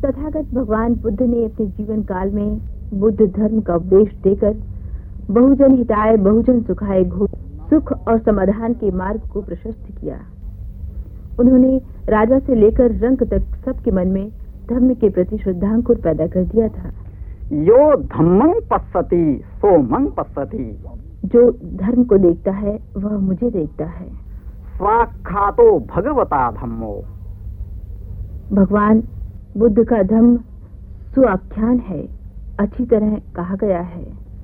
तथागत भगवान बुद्ध ने अपने जीवन काल में बुद्ध धर्म का उपदेश देकर बहुजन हिताय बहुजन सुखाय घोष सुख और समाधान के मार्ग को प्रशस्त किया। उन्होंने राजा से लेकर रंक तक सबके मन में धर्म के प्रति श्रद्धांकुर पैदा कर दिया था। यो धम्मं पश्यति सोमं पश्यति, जो धर्म को देखता है वह मुझे देखता है। स्वाख्यातो भगवता धम्मो, भगवान बुद्ध का धर्म सुआख्यान है, अच्छी तरह कहा गया है।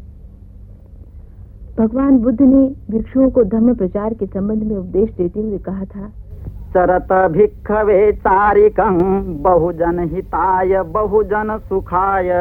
भगवान बुद्ध ने भिक्षुओं को धर्म प्रचार के संबंध में उपदेश देते हुए कहा था, चरत भिक्खवे चारिकं बहुजन हिताय बहुजन सुखाय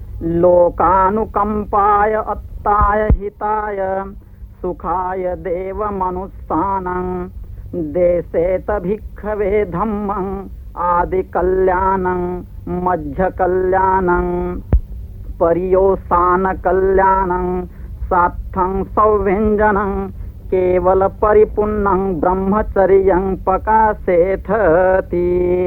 लोकानुकंपाय अत्ताय हिताय सुखाय देव मनुष्यानं देशेत भिक्खवे धम्मं आदि कल्याणं मध्य कल्याणं पर्योसान कल्याणं सात्थं सौव्यंजनं केवल परिपूर्णं ब्रह्मचर्यं प्रकाशेथति।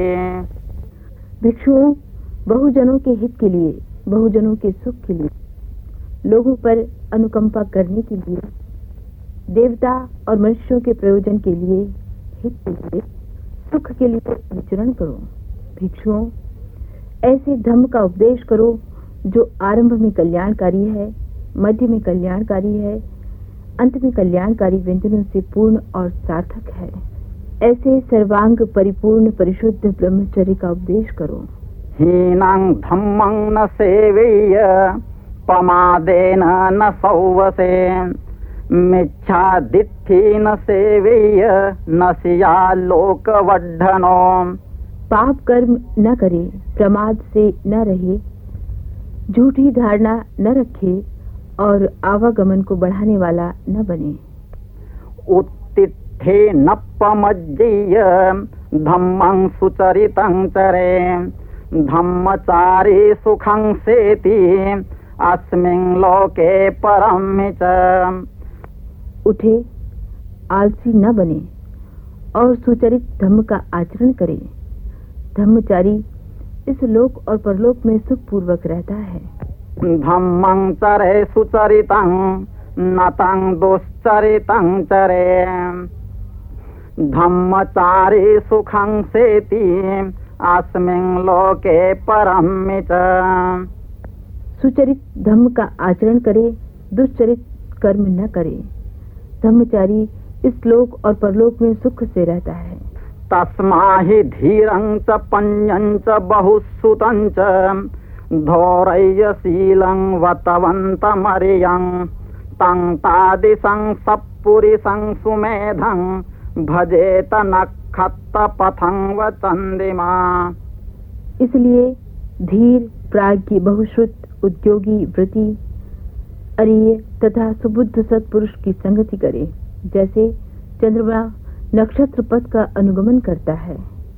भिक्षुओं बहुजनों के हित के लिए, बहुजनों के सुख के लिए, लोगों पर अनुकंपा करने के लिए, देवता और मनुष्यों के प्रयोजन के लिए, हित के लिए, सुख के लिए विचरण करो। भिक्षुओं ऐसे धम्म का उपदेश करो जो आरंभ में कल्याणकारी है, मध्य में कल्याणकारी है, अंत में कल्याणकारी व्यंजनों से पूर्ण और सार्थक है। ऐसे सर्वांग परिपूर्ण परिशुद्ध ब्रह्मचर्य का उपदेश करो। हीनं धम्मं न सेवेय पमादेन न सौवसेन मिच्छादित्थि न सेवेय न सिया लोकवर्धनो। पाप कर्म न करे, प्रमाद से न रहे, झूठी धारणा न रखे और आवागमन को बढ़ाने वाला न बने। उत्तिष्ठे नप्पमज्जीय धम्मं सुचरितं चरे धम्मचारी सुखं सेति अस्मिन् लोके परं च। उठे, आलसी न बने और सुचरित धम्म का आचरण करे। धम्मचारी इस लोक और परलोक में सुख पूर्वक रहता है। धम्मं चरे सुचरितं नतं दुश्चरितं चरे धम्मचारी सुखं सेति अस्मिन् लोके परं च। सुचरित धम्म का आचरण करे, दुश्चरित कर्म न करे। धम्मचारी इस लोक और परलोक में सुख से रहता है। तस्माहि धीरं च पञ्चं च बहुसुतं च धौरय्यशीलं वतवन्तमर्यं तं तादिशं सत्पुरुषं सुमेधं भजेत नक्षत्रपथं वचन्दिमा। इसलिए धीर, प्राज्ञ, बहुश्रुत, उद्योगी, व्रती, अरिय तथा सुबुद्ध सत्पुरुष की संगति करे, जैसे चंद्रमा नक्षत्र पथ का अनुगमन करता है।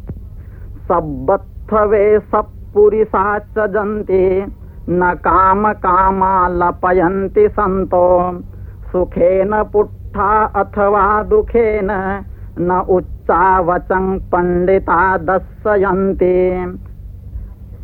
सब्बत्थवे सत्पुरुषाश्च जन्ति न काम कामा लपयन्ति संतो सुखेन पुट्ठा अथवा दुखेन न उच्चावचं पंडिता दस्यन्ति।